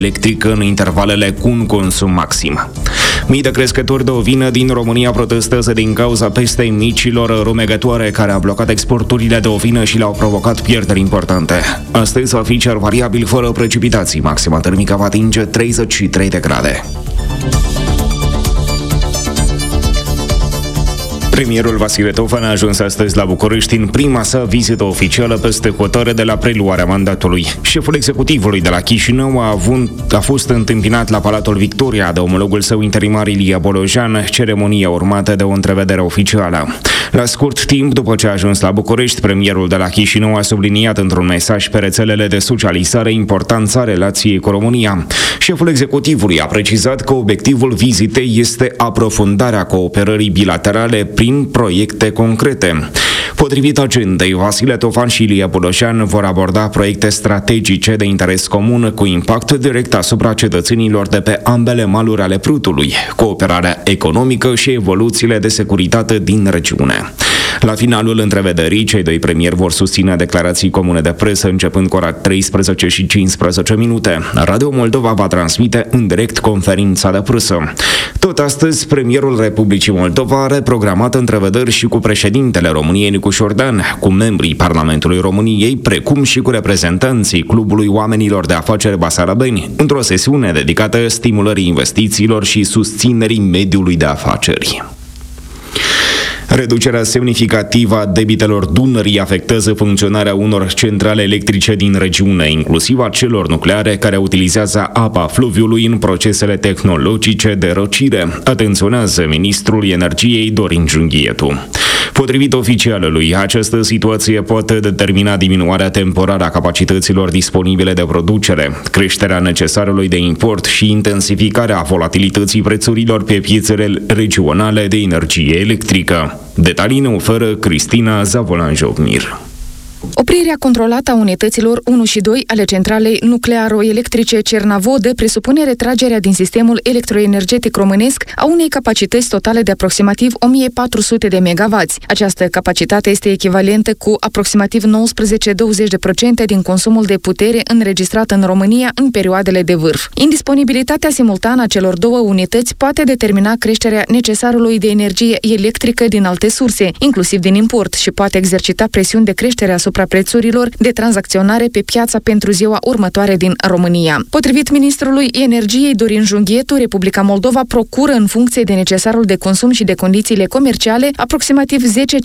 electrică în intervalele cu un consum maxim. Mii de crescători de ovină din România protestează din cauza pestei micilor rumegătoare care a blocat exporturile de ovină și le-au provocat pierderi importante. Astăzi va fi cer variabil fără precipitații. Maxima termică va atinge 33 de grade. Premierul Vasile Tofan a ajuns astăzi la București în prima sa vizită oficială peste hotare de la preluarea mandatului. Șeful executivului de la Chișinău a fost întâmpinat la Palatul Victoria de omologul său interimar Ilie Bolojan, ceremonie urmată de o întrevedere oficială. La scurt timp după ce a ajuns la București, premierul de la Chișinău a subliniat într-un mesaj pe rețelele de socializare importanța relației cu România. Șeful executivului a precizat că obiectivul vizitei este aprofundarea cooperării bilaterale prin proiecte concrete. Potrivit agendei, Vasile Tofan și Ilie Bolojan vor aborda proiecte strategice de interes comun cu impact direct asupra cetățenilor de pe ambele maluri ale Prutului, cooperarea economică și evoluțiile de securitate din regiune. La finalul întrevederii, cei doi premieri vor susține declarații comune de presă începând cu ora 13:15. Radio Moldova va transmite în direct conferința de presă. Tot astăzi, premierul Republicii Moldova are programat întrevederi și cu președintele României Nicu Șordan, cu membrii Parlamentului României, precum și cu reprezentanții Clubului Oamenilor de Afaceri Basarabeni, într-o sesiune dedicată stimulării investițiilor și susținerii mediului de afaceri. Reducerea semnificativă a debitelor Dunării afectează funcționarea unor centrale electrice din regiune, inclusiv a celor nucleare care utilizează apa fluviului în procesele tehnologice de răcire, atenționează ministrul energiei Dorin Junghietu. Potrivit oficialului, această situație poate determina diminuarea temporară a capacităților disponibile de producere, creșterea necesarului de import și intensificarea volatilității prețurilor pe piețele regionale de energie electrică. Detalii ne oferă Cristina Zavolan-Jovnir. Oprirea controlată a unităților 1 și 2 ale centralei nuclearo-electrice Cernavodă presupune retragerea din sistemul electroenergetic românesc a unei capacități totale de aproximativ 1400 de megawatts. Această capacitate este echivalentă cu aproximativ 19-20% din consumul de putere înregistrat în România în perioadele de vârf. Indisponibilitatea simultană a celor două unități poate determina creșterea necesarului de energie electrică din alte surse, inclusiv din import, și poate exercita presiuni de creștere asupra prețurilor de tranzacționare pe piața pentru ziua următoare din România. Potrivit ministrului Energiei Dorin Junghietu, Republica Moldova procură în funcție de necesarul de consum și de condițiile comerciale aproximativ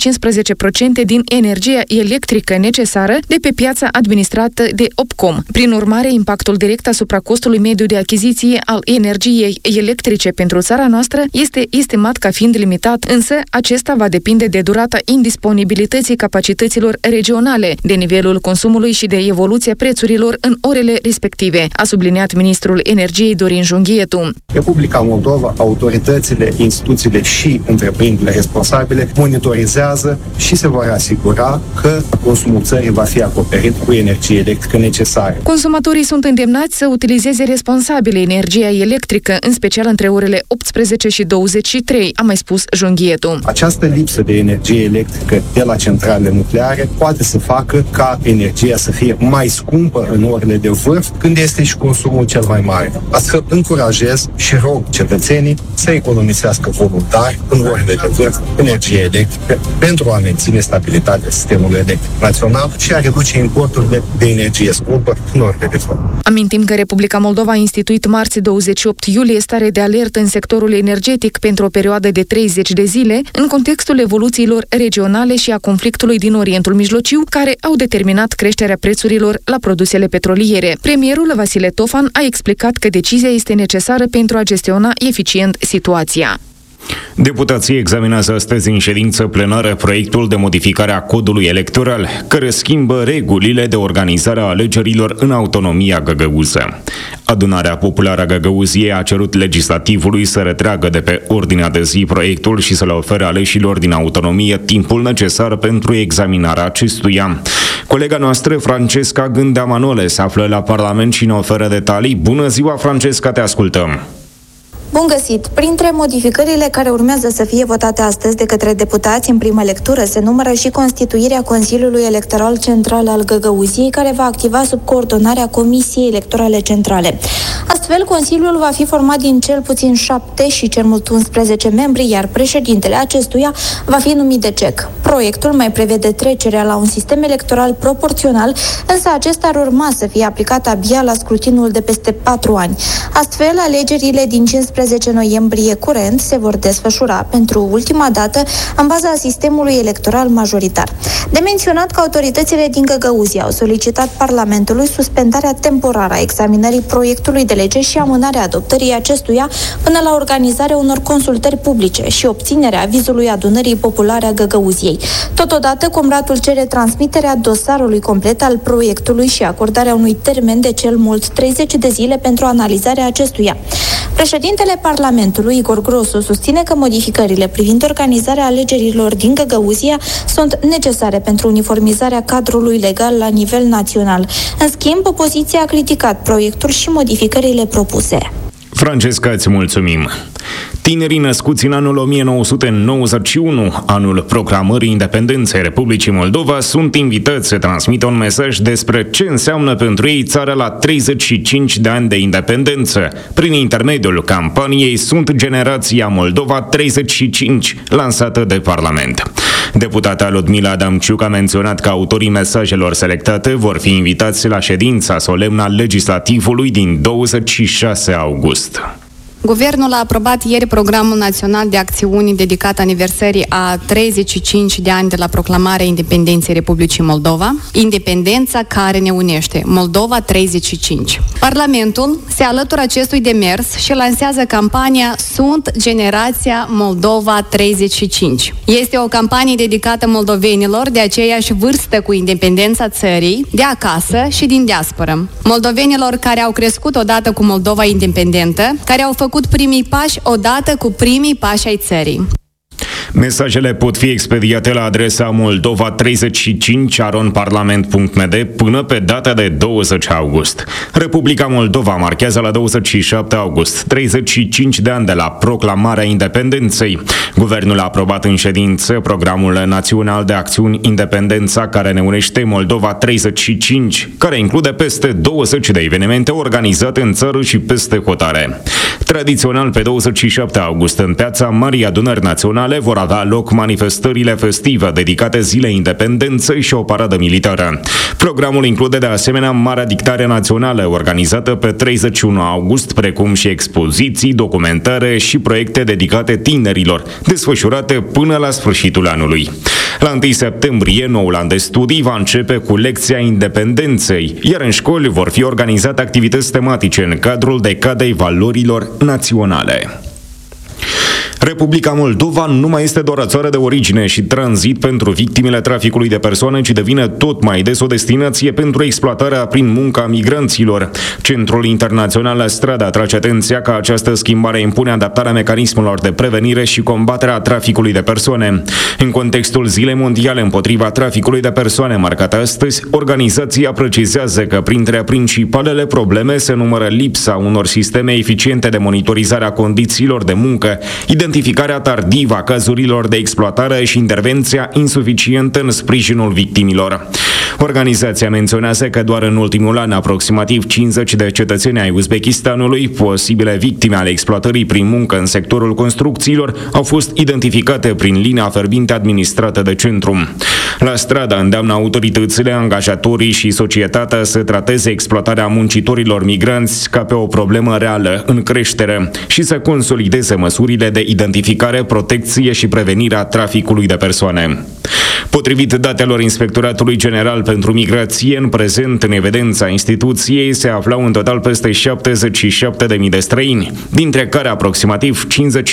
10-15% din energia electrică necesară de pe piața administrată de Opcom. Prin urmare, impactul direct asupra costului mediu de achiziție al energiei electrice pentru țara noastră este estimat ca fiind limitat, însă acesta va depinde de durata indisponibilității capacităților regionale, de nivelul consumului și de evoluția prețurilor în orele respective, a subliniat ministrul Energiei Dorin Junghietu. Republica Moldova, autoritățile, instituțiile și întreprinderile responsabile monitorizează și se vor asigura că consumul țării va fi acoperit cu energie electrică necesară. Consumatorii sunt îndemnați să utilizeze responsabil energia electrică, în special între orele 18 și 23, a mai spus Junghietu. Această lipsă de energie electrică de la centralele nucleare poate să facă ca energia să fie mai scumpă în orele de vârf, când este și consumul cel mai mare. Astfel, încurajez și rog cetățenii să economisească voluntar în orele de vârf energie electrică pentru a menține stabilitatea sistemului electric național și a reduce importurile de energie scumpă în orele de vârf. Amintim că Republica Moldova a instituit marți 28 iulie stare de alertă în sectorul energetic pentru o perioadă de 30 de zile, în contextul evoluțiilor regionale și a conflictului din Orientul Mijlociu, care au determinat creșterea prețurilor la produsele petroliere. Premierul Vasile Tofan a explicat că decizia este necesară pentru a gestiona eficient situația. Deputații examinează astăzi în ședință plenară proiectul de modificare a codului electoral, care schimbă regulile de organizare a alegerilor în autonomia găgăuză. Adunarea Populară a Găgăuziei a cerut legislativului să retragă de pe ordinea de zi proiectul și să le ofere aleșilor din autonomie timpul necesar pentru examinarea acestuia. Colega noastră, Francesca Gândea Manole, se află la Parlament și ne oferă detalii. Bună ziua, Francesca, te ascultăm! Bun găsit! Printre modificările care urmează să fie votate astăzi de către deputați în primă lectură se numără și constituirea Consiliului Electoral Central al Găgăuziei, care va activa sub coordonarea Comisiei Electorale Centrale. Astfel, Consiliul va fi format din cel puțin 7 și cel mult 11 membri, iar președintele acestuia va fi numit de CEC. Proiectul mai prevede trecerea la un sistem electoral proporțional, însă acesta ar urma să fie aplicat abia la scrutinul de peste 4 ani. Astfel, alegerile din 15 noiembrie curent se vor desfășura pentru ultima dată în baza sistemului electoral majoritar. De menționat că autoritățile din Găgăuzia au solicitat Parlamentului suspendarea temporară a examinării proiectului de lege și amânarea adoptării acestuia până la organizarea unor consultări publice și obținerea avizului Adunării Populare a Găgăuziei. Totodată, Comratul cere transmiterea dosarului complet al proiectului și acordarea unui termen de cel mult 30 de zile pentru analizarea acestuia. Președintele Parlamentului, Igor Grosu, susține că modificările privind organizarea alegerilor din Găgăuzia sunt necesare pentru uniformizarea cadrului legal la nivel național. În schimb, opoziția a criticat proiectul și modificările propuse. Francesca, îți mulțumim! Tinerii născuți în anul 1991, anul proclamării independenței Republicii Moldova, sunt invitați să transmită un mesaj despre ce înseamnă pentru ei țara la 35 de ani de independență. Prin intermediul campaniei Sunt Generația Moldova 35, lansată de Parlament. Deputata Ludmila Adamciuc a menționat că autorii mesajelor selectate vor fi invitați la ședința solemnă a Legislativului din 26 august. Guvernul a aprobat ieri Programul Național de Acțiuni dedicat aniversării a 35 de ani de la proclamarea independenței Republicii Moldova, independența care ne unește, Moldova 35. Parlamentul se alătură acestui demers și lansează campania Sunt Generația Moldova 35. Este o campanie dedicată moldovenilor de aceeași vârstă cu independența țării, de acasă și din diasporă. Moldovenilor care au crescut odată cu Moldova independentă, care au făcut primii pași odată cu primii pași ai țării. Mesajele pot fi expediate la adresa moldova35@parlament.md până pe data de 20 august. Republica Moldova marchează la 27 august 35 de ani de la proclamarea independenței. Guvernul a aprobat în ședință Programul Național de Acțiuni Independența care ne unește Moldova 35, care include peste 20 de evenimente organizate în țară și peste hotare. Tradițional, pe 27 august, în piața Marii Adunări Naționale vor avea loc manifestările festive dedicate Zilei Independenței și o paradă militară. Programul include de asemenea Marea Dictare Națională, organizată pe 31 august, precum și expoziții, documentare și proiecte dedicate tinerilor, desfășurate până la sfârșitul anului. La 1 septembrie, noul an de studii va începe cu lecția independenței, iar în școli vor fi organizate activități tematice în cadrul decadei valorilor naționale. Republica Moldova nu mai este doar o țară de origine și tranzit pentru victimele traficului de persoane, ci devine tot mai des o destinație pentru exploatarea prin muncă a migranților. Centrul Internațional La Strada atrage atenția că această schimbare impune adaptarea mecanismelor de prevenire și combaterea traficului de persoane. În contextul Zilei Mondiale împotriva traficului de persoane marcată astăzi, organizația precizează că printre principalele probleme se numără lipsa unor sisteme eficiente de monitorizare a condițiilor de muncă, identificarea tardivă a cazurilor de exploatare și intervenția insuficientă în sprijinul victimilor. Organizația menționează că doar în ultimul an aproximativ 50 de cetățeni ai Uzbekistanului, posibile victime ale exploatării prin muncă în sectorul construcțiilor, au fost identificate prin linia fierbinte administrată de centru. La Strada îndeamnă autoritățile, angajatorii și societatea să trateze exploatarea muncitorilor migranți ca pe o problemă reală, în creștere, și să consolideze măsurile de identificare, protecție și prevenirea traficului de persoane. Potrivit datelor Inspectoratului General pentru Migrație, în prezent, în evidența instituției, se aflau în total peste 77.000 de străini, dintre care aproximativ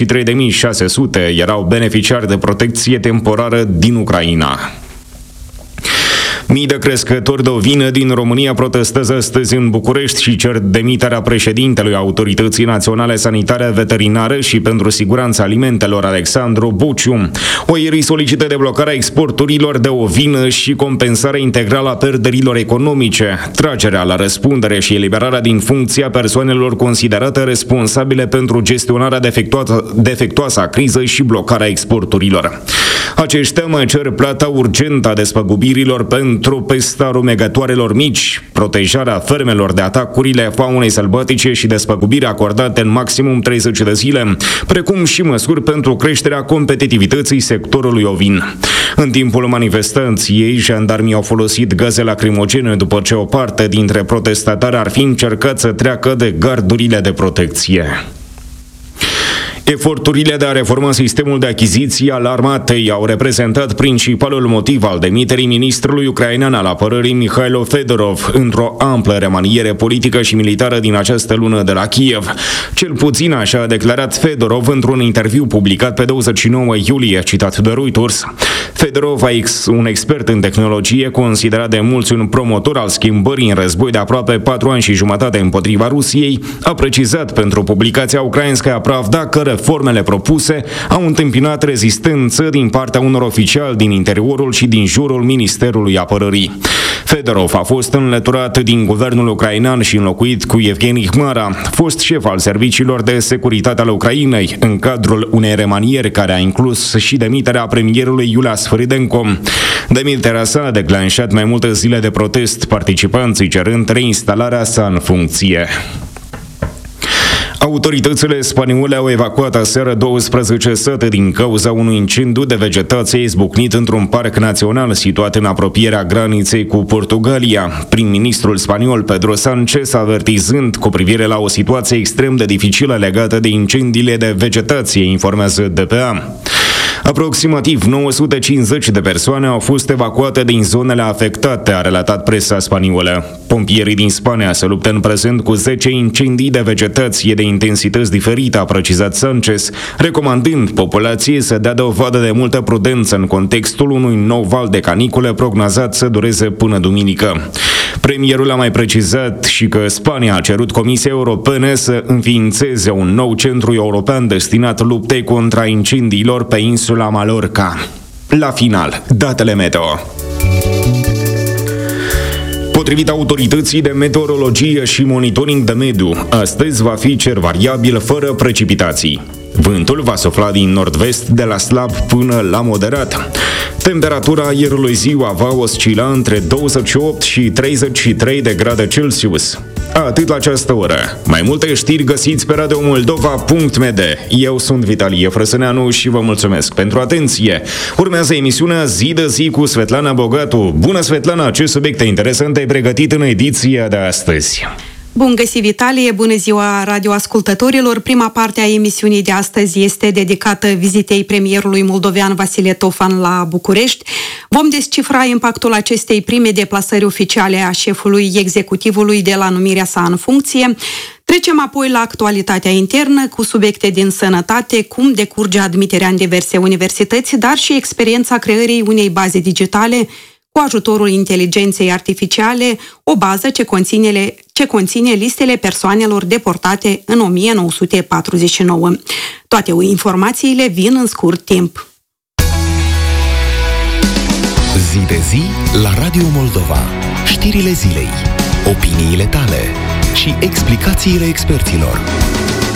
53.600 erau beneficiari de protecție temporară din Ucraina. Mii de crescători de ovină din România protestează astăzi în București și cer demiterea președintelui Autorității Naționale Sanitare Veterinare și pentru Siguranța Alimentelor, Alexandru Buciu. OIRI solicită deblocarea exporturilor de ovină și compensarea integrală a pierderilor economice, tragerea la răspundere și eliberarea din funcția persoanelor considerate responsabile pentru gestionarea defectuoasă a crizei și blocarea exporturilor. Aceștia mai cer plata urgentă a despăgubirilor pentru pesta rumegătoarelor mici, protejarea fermelor de atacurile faunei sălbatice și despăgubiri acordate în maximum 30 de zile, precum și măsuri pentru creșterea competitivității sectorului ovin. În timpul manifestației, jandarmii au folosit gaze lacrimogene după ce o parte dintre protestatari ar fi încercat să treacă de gardurile de protecție. Eforturile de a reforma sistemul de achiziții al armatei au reprezentat principalul motiv al demiterii ministrului ucrainean al apărării Mihailo Fedorov într-o amplă remaniere politică și militară din această lună de la Kiev. Cel puțin așa a declarat Fedorov într-un interviu publicat pe 29 iulie, citat de Reuters. Fedorov, un expert în tehnologie, considerat de mulți un promotor al schimbării în război de aproape 4 ani și jumătate împotriva Rusiei, a precizat pentru publicația Ukrainskaya Pravda că reformele propuse au întâmpinat rezistență din partea unor oficiali din interiorul și din jurul Ministerului Apărării. Fedorov a fost înlăturat din guvernul ucrainean și înlocuit cu Evgeni Hmara, fost șef al serviciilor de securitate al Ucrainei, în cadrul unei remanieri care a inclus și demiterea premierului Iulia Sfiridenko. Demiterea sa a declanșat mai multe zile de protest, participanții cerând reinstalarea sa în funcție. Autoritățile spaniole au evacuat aseară 12 sate din cauza unui incendiu de vegetație izbucnit într-un parc național situat în apropierea graniței cu Portugalia. Prim-ministrul spaniol Pedro Sánchez avertizând cu privire la o situație extrem de dificilă legată de incendiile de vegetație, informează DPA. Aproximativ 950 de persoane au fost evacuate din zonele afectate, a relatat presa spaniolă. Pompierii din Spania se luptă în prezent cu 10 incendii de vegetație de intensități diferite, a precizat Sánchez, recomandând populației să dea dovadă de multă prudență în contextul unui nou val de canicule prognozat să dureze până duminică. Premierul a mai precizat și că Spania a cerut Comisiei Europene să înființeze un nou centru european destinat luptei contra incendiilor pe insula Mallorca. La final, datele meteo. Potrivit Autorității de Meteorologie și Monitoring de Mediu, astăzi va fi cer variabil fără precipitații. Vântul va sufla din nord-vest de la slab până la moderat. Temperatura aerului ziua va oscila între 28 și 33 de grade Celsius. Atât la această oră. Mai multe știri găsiți pe radiomoldova.md. Eu sunt Vitalie Frăsăneanu și vă mulțumesc pentru atenție. Urmează emisiunea Zi de Zi cu Svetlana Bogatu. Bună, Svetlana! Ce subiecte interesante ai pregătit în ediția de astăzi? Bun găsit, Vitalie! Bună ziua radioascultătorilor! Prima parte a emisiunii de astăzi este dedicată vizitei premierului moldovean Vasile Tofan la București. Vom descifra impactul acestei prime deplasări oficiale a șefului executivului de la numirea sa în funcție. Trecem apoi la actualitatea internă cu subiecte din sănătate, cum decurge admiterea în diverse universități, dar și experiența creării unei baze digitale cu ajutorul inteligenței artificiale, o bază ce conține listele persoanelor deportate în 1949. Toate informațiile vin în scurt timp. Zi de zi la Radio Moldova. Știrile zilei, opiniile tale și explicațiile experților.